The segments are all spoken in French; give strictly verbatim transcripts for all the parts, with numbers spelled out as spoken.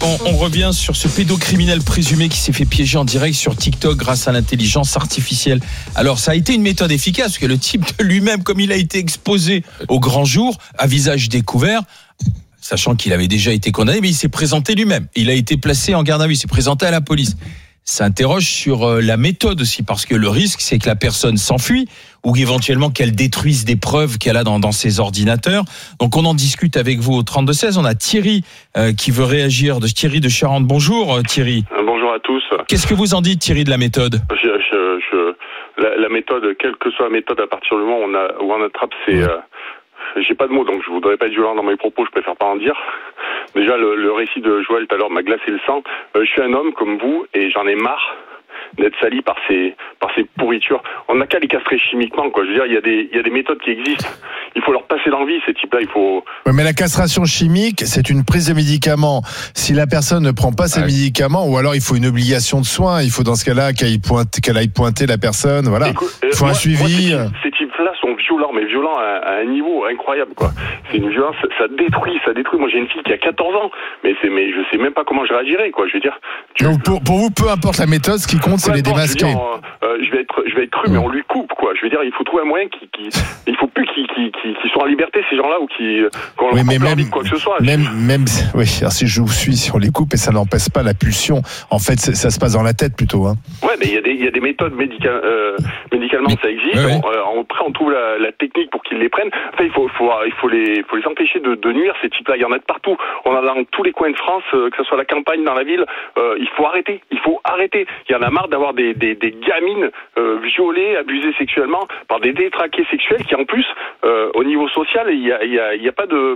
On, on revient sur ce pédocriminel présumé qui s'est fait piéger en direct sur TikTok grâce à l'intelligence artificielle. Alors ça a été une méthode efficace parce que le type de lui-même, comme il a été exposé au grand jour, à visage découvert, sachant qu'il avait déjà été condamné, mais il s'est présenté lui-même. Il a été placé en garde à vue, il s'est présenté à la police. Ça interroge sur la méthode aussi, parce que le risque, c'est que la personne s'enfuit ou éventuellement qu'elle détruise des preuves qu'elle a dans, dans ses ordinateurs. Donc on en discute avec vous au trente-deux seize. On a Thierry euh, qui veut réagir, de Thierry de Charente. Bonjour euh, Thierry. Bonjour à tous. Qu'est-ce que vous en dites Thierry de la méthode ? je, je, je, la, la méthode, quelle que soit la méthode, à partir du moment où on, a, où on attrape, c'est... Ouais. Euh, j'ai pas de mots, donc je voudrais pas être violent dans mes propos, je préfère pas en dire. Déjà, le, le récit de Joël tout à l'heure m'a glacé le sang. Euh, je suis un homme comme vous et j'en ai marre d'être sali par ces par ces pourritures. On n'a qu'à les castrer chimiquement, quoi. Je veux dire, il y a des il y a des méthodes qui existent. Il faut leur passer l'envie, ces types-là. Il faut. Ouais, mais la castration chimique, c'est une prise de médicaments. Si la personne ne prend pas ses ouais. médicaments, ou alors il faut une obligation de soins. Il faut dans ce cas-là qu'elle, pointe, qu'elle aille pointer la personne. Voilà. Écoute, euh, il faut moi, un suivi. Moi, ces, ces types-là sont violents, mais violents à, à un niveau incroyable, quoi. C'est une violence, ça détruit, ça détruit. Moi, j'ai une fille qui a quatorze ans, mais c'est mais je sais même pas comment je réagirais, quoi. Je veux dire. Tu... Donc pour, pour vous, peu importe la méthode, ce qui compte, c'est les démasquer. Je, dire, euh, je vais être, je vais être cru, mmh. mais on lui coupe, quoi. Je veux dire, il faut trouver un moyen qui, qui il faut plus qu'ils, qu'ils, qu'ils soient en liberté, ces gens-là, ou qui, qu'on oui, mais même, leur quoi que ce soit. Même, même, oui. Alors si je vous suis, si on les coupe, et ça n'empêche pas la pulsion. En fait, ça se passe dans la tête plutôt, hein. Ouais, mais il y a des, il y a des méthodes médicales, euh, médicalement, ça existe. Oui, oui. On, euh, après, on trouve la, la technique pour qu'ils les prennent. Enfin, il faut, faut, il faut les, faut les empêcher de, de nuire, ces types-là. Il y en a de partout. On en a dans tous les coins de France, euh, que ce soit la campagne, dans la ville. Euh, il faut arrêter. Il faut arrêter. Il y en a marre d'avoir des, des, des gamines euh, violées, abusées sexuellement par des détraqués sexuels qui, en plus, euh, au niveau social, il y a, il y a, il y a pas de,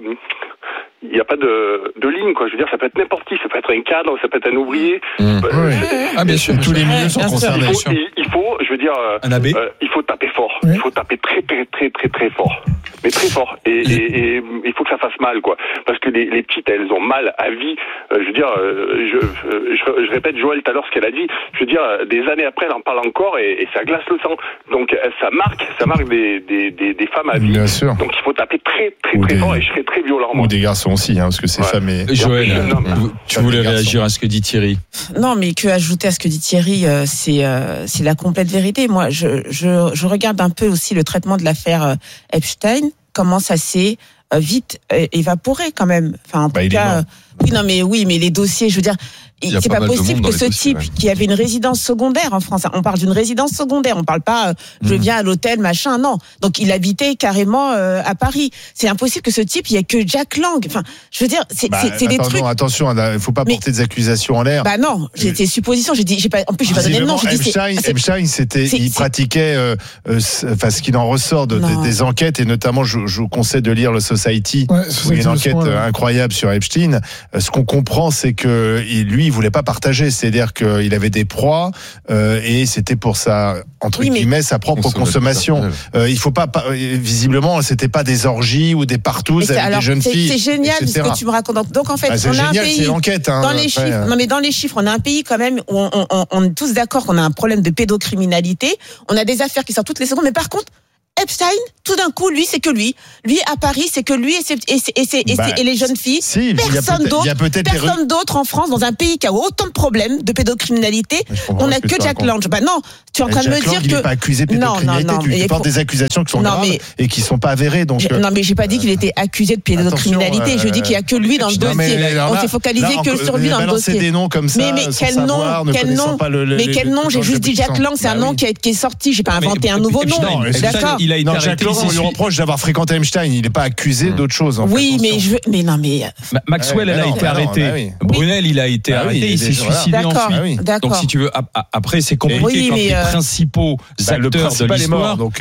il n'y a pas de, de ligne, quoi. Je veux dire, ça peut être n'importe qui, ça peut être un cadre, ça peut être un ouvrier. Mmh. Euh, oui. Ah, bien sûr, tous les milieux sont concernés. Il faut, il, il faut, je veux dire, un abbé. Euh, il faut taper fort. Oui. Il faut taper très, très, très, très, très fort. Mais très fort. Et, et, et, et il faut que ça fasse mal, quoi. Parce que les, les petites, elles ont mal à vie. Euh, je veux dire, euh, je, je, je répète Joël tout à l'heure ce qu'elle a dit. Je veux dire, des années après, elle en parle encore et, et ça glace le sang. Donc, ça marque, ça marque des, des, des, des femmes à vie. Bien sûr. Donc, il faut taper très, très, Ou très des... fort et je serai très violent, moi. Ou des garçons aussi, hein, parce que c'est ouais. femmes et... Joël, et non, vous, tu voulais réagir à ce que dit Thierry? Non, mais que ajouter à ce que dit Thierry, euh, c'est, euh, c'est la complète vérité. Moi, je, je, je regarde un peu aussi le traitement de l'affaire euh, Epstein, comment ça s'est euh, vite euh, évaporé quand même. Enfin, en bah, tout cas, euh, oui, non, mais oui, mais les dossiers, je veux dire, c'est pas, pas possible que ce type ouais. qui avait une résidence secondaire en France, on parle d'une résidence secondaire, on parle pas euh, je mmh. viens à l'hôtel machin, non. Donc il habitait carrément euh, à Paris. C'est impossible que ce type, il y ait que Jack Lang. Enfin, je veux dire, c'est, bah, c'est, c'est des trucs. Attention, il faut pas mais, porter des accusations en l'air. Bah non, j'ai des suppositions. J'ai dit, j'ai pas. En plus, j'ai pas donné le nom. J'ai dit, Epstein, c'est, Epstein, c'était, c'est, il c'est, pratiquait, euh, euh, enfin ce qu'il en ressort de, de, des enquêtes et notamment, je, je vous conseille de lire le Society, ouais, où il y a une enquête soin, ouais. incroyable sur Epstein. Ce qu'on comprend, c'est que lui, il voulait pas partager. C'est-à-dire qu'il avait des proies euh, et c'était pour sa entre oui, guillemets sa propre consommation. Euh, il faut pas, pas visiblement, c'était pas des orgies ou des partous avec alors, des jeunes c'est, filles. C'est génial ce que tu me racontes. Donc en fait, bah, on génial, a un pays c'est l'enquête. Hein, dans les après, chiffres. euh... Non mais dans les chiffres, on a un pays quand même où on, on, on, on est tous d'accord qu'on a un problème de pédocriminalité. On a des affaires qui sortent toutes les secondes, mais par contre. Epstein, tout d'un coup, lui, c'est que lui. Lui, à Paris, c'est que lui et, c'est, et, c'est, et, c'est, et, bah, c'est, et les jeunes filles. Si, personne d'autre, personne les... d'autre en France, dans un pays qui a autant de problèmes de pédocriminalité. On n'a que, que Jack Lang. Bah non, tu es en train Jack de me dire Lang, que. Il n'est pas accusé de pédocriminalité. Non, non, non, tu, tu portes des accusations qui sont non, graves mais... et qui ne sont pas avérées. Donc... Non, mais j'ai pas dit qu'il était accusé de pédocriminalité. Je dis qu'il n'y a que lui dans le dossier. On s'est focalisé que sur lui dans le dossier. Des noms comme ça. Mais quel nom, quel nom, mais quel nom? J'ai juste dit Jack Lang. C'est un nom qui est sorti. J'ai pas inventé un nouveau nom. D'accord. Il a été arrêté. On lui reproche d'avoir fréquenté Epstein. Il n'est pas accusé mmh. d'autre chose. En oui, fait, mais je veux... mais non, mais Maxwell, elle a été arrêtée. Brunel, il a été arrêté. Il s'est suicidé ensuite. Donc, si tu veux, après, c'est compliqué quand les principaux acteurs de l'histoire. Non,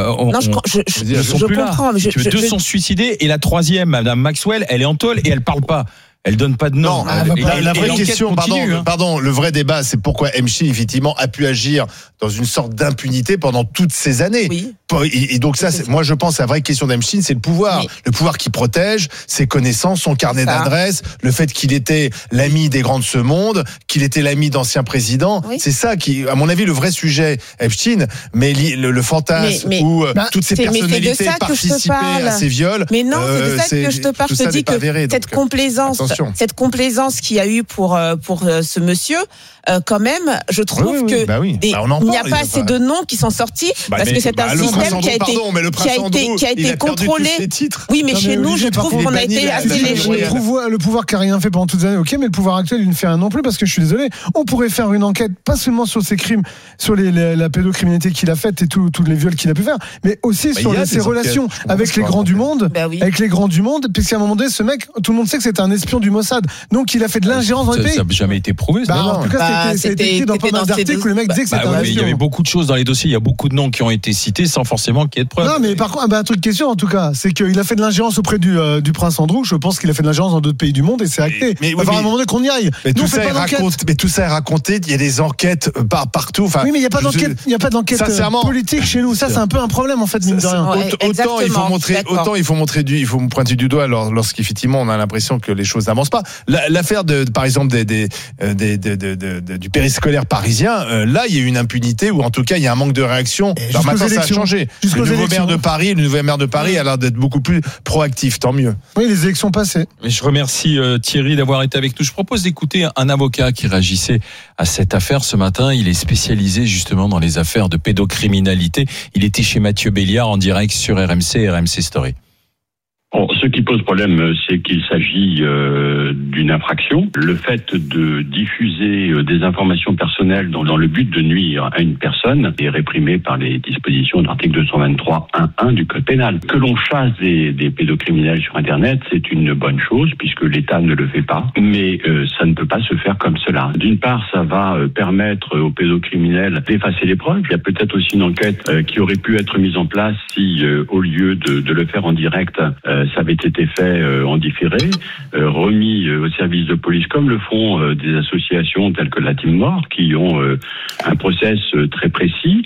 je je comprends. Tu veux deux sont suicidés et la troisième, Madame Maxwell, elle est en tôle et elle parle pas. Elle donne pas de nom. Non, et, la, la vraie question, pardon, hein. pardon, le vrai débat, c'est pourquoi Epstein effectivement a pu agir dans une sorte d'impunité pendant toutes ces années. Oui. Et, et donc ça, c'est, moi je pense la vraie question d'Epstein, c'est le pouvoir, oui. le pouvoir qui protège, ses connaissances, son carnet ça. d'adresses, le fait qu'il était l'ami des grands de ce monde, qu'il était l'ami d'anciens présidents. Oui. C'est ça qui, à mon avis, le vrai sujet Epstein. Mais le, le fantasme mais, mais, où bah, toutes ces personnalités participaient à ces viols. Mais non, c'est de ça euh, que je te parle. Je te dis que avéré, cette complaisance. cette complaisance qu'il y a eu pour pour ce monsieur, euh, quand même, je trouve oui, oui, que bah oui. des, bah il n'y a pas assez de noms qui sont sortis bah parce mais, que c'est bah un système qui a été pardon, mais le qui a été Andrew, qui a été contrôlé. Oui, mais non, chez mais nous, je trouve qu'on a été assez léger. Le pouvoir, le pouvoir qui a rien fait pendant toutes les années, ok, mais le pouvoir actuel, il ne fait rien non plus parce que je suis désolé. On pourrait faire une enquête, pas seulement sur ses crimes, sur les, les, la pédocriminalité qu'il a faite et tous les viols qu'il a pu faire, mais aussi bah, sur les, ses relations avec les grands du monde, bah oui. avec les grands du monde, puisqu'à un moment donné, ce mec, tout le monde sait que c'est un espion du Mossad, donc il a fait de l'ingérence dans le pays. Ça n'a jamais été prouvé. Bah, en tout cas, bah, c'était écrit dans pas mal d'articles où le mec disait que c'était un espion. Il y avait beaucoup de choses dans les dossiers, il y a beaucoup de noms qui ont été cités sans forcément qu'il y ait de preuves. Non, mais par contre, bah, un truc question en tout cas, c'est qu'il a fait de l'ingérence auprès du, euh, du prince Andrew. Je pense qu'il a fait de l'ingérence dans d'autres pays du monde et c'est acté. Mais, mais, il va falloir à un moment donné qu'on y aille. Mais, Nous, tout ça est raconté, mais tout ça est raconté. Il y a des enquêtes par, partout. Enfin, oui, mais il n'y a pas d'enquête, il y a pas d'enquête politique chez nous. Ça, c'est un peu un problème en fait, mine de rien. Ouais, autant il faut montrer, autant il faut montrer du, il faut pointer du doigt lorsqu'effectivement on a l'impression que les choses n'avancent pas. L'affaire de, par exemple, des, des, des, des, des, des, des du périscolaire parisien, euh, là, il y a eu une impunité ou en tout cas il y a un manque de réaction. Alors maintenant, ça a changé. Le nouveau maire de Paris, le nouveau maire de Paris a l'air d'être beaucoup plus proactif. Tant mieux. Oui, les élections passées. Je remercie euh, Thierry d'avoir été avec nous. Je propose d'écouter un avocat qui réagissait à cette affaire ce matin. Il est spécialisé justement dans les affaires de pédocriminalité. Il était chez Mathieu Béliard en direct sur R M C et R M C Story. Bon, ce qui pose problème, c'est qu'il s'agit euh, d'une infraction. Le fait de diffuser euh, des informations personnelles dans, dans le but de nuire à une personne est réprimé par les dispositions de l'article deux cent vingt-trois point un point un du Code pénal. Que l'on chasse des, des pédocriminels sur Internet, c'est une bonne chose puisque l'État ne le fait pas. Mais euh, ça ne peut pas se faire comme cela. D'une part, ça va euh, permettre aux pédocriminels d'effacer les preuves. Il y a peut-être aussi une enquête euh, qui aurait pu être mise en place si, euh, au lieu de, de le faire en direct, euh, ça avait été fait euh, en différé, euh, remis euh, au service de police, comme le font euh, des associations telles que la Team Nord, qui ont euh, un process euh, très précis.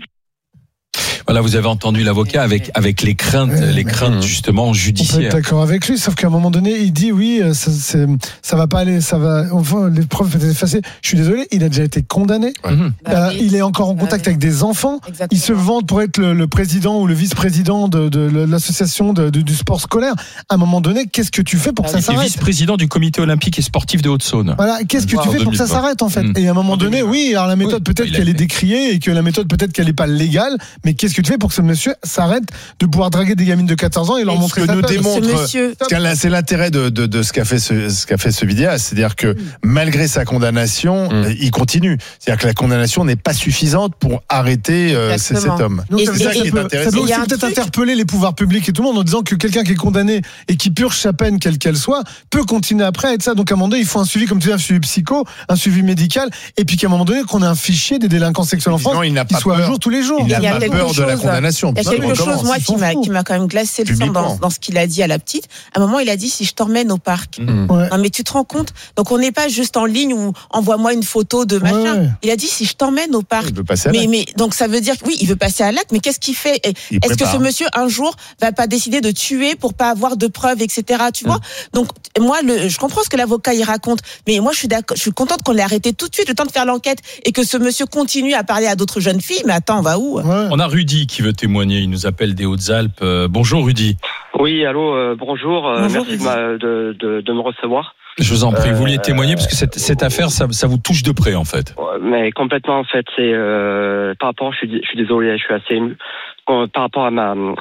Voilà, vous avez entendu l'avocat avec avec les craintes, ouais, les craintes justement judiciaires. On peut être d'accord avec lui, sauf qu'à un moment donné, il dit oui, ça, c'est, ça va pas aller, ça va, enfin, les preuves peuvent être effacées. Je suis désolé, il a déjà été condamné. Ouais. Euh, bah oui. Il est encore en contact bah oui. avec des enfants. Exactement. Il se vante pour être le, le président ou le vice-président de, de, de l'association de, de, du sport scolaire. À un moment donné, qu'est-ce que tu fais pour bah que ça s'arrête ? Vice-président du comité olympique et sportif de Haute-Saône. Voilà, qu'est-ce que tu fais pour que ça s'arrête en fait ? mmh. Et à un moment donné, oui, alors la méthode oui. peut-être il qu'elle est décriée et que la méthode peut-être qu'elle est pas légale, mais qu'est-ce que tu fais pour que ce monsieur s'arrête de pouvoir draguer des gamines de quatorze ans et leur et montrer ça nous démontre monsieur... c'est l'intérêt de, de, de ce qu'a fait ce, ce qu'a fait ce vidéaste, c'est-à-dire que mmh. malgré sa condamnation mmh. il continue, c'est-à-dire que la condamnation n'est pas suffisante pour arrêter euh, cet homme. Donc, ça, ça, ça, peut, ça peut aussi peut-être truc... interpeller les pouvoirs publics et tout le monde en disant que quelqu'un qui est condamné et qui purge sa peine quelle qu'elle soit peut continuer après à être ça. Donc à un moment donné il faut un suivi, comme tu dis, un suivi psycho, un suivi médical, et puis qu'à un moment donné qu'on ait un fichier des délinquants sexuels en France qui soit à jour tous les jours. Il n'a pas peur de la condamnation. Il y a quelque chose, moi, qui m'a, qui m'a quand même glacé le sang dans, dans ce qu'il a dit à la petite. À un moment, il a dit, si je t'emmène au parc. Mmh. Ouais. Non, mais tu te rends compte? Donc, on n'est pas juste en ligne où envoie-moi une photo de machin. Ouais. Il a dit, si je t'emmène au parc. Il veut passer à mais, mais, donc, ça veut dire que oui, il veut passer à l'acte, mais qu'est-ce qu'il fait? Il Est-ce prépare. que ce monsieur, un jour, va pas décider de tuer pour pas avoir de preuves, et cetera. Tu mmh. vois? Donc, moi, le, je comprends ce que l'avocat il raconte, mais moi, je suis d'accord, je suis contente qu'on l'ait arrêté tout de suite, le temps de faire l'enquête, et que ce monsieur continue à parler à d'autres jeunes filles. Mais attends, on va où? Ouais. On a Rudy qui veut témoigner. Il nous appelle des Hautes-Alpes. Euh, bonjour Rudy. Oui, allô, euh, bonjour. Euh, bonjour merci de, de, de, de me recevoir. Je vous en prie, vous vouliez témoigner parce que cette, cette affaire, ça, ça vous touche de près en fait. Mais complètement en fait, c'est euh, par rapport, je suis, je suis désolé, je suis assez ému. Par rapport à ma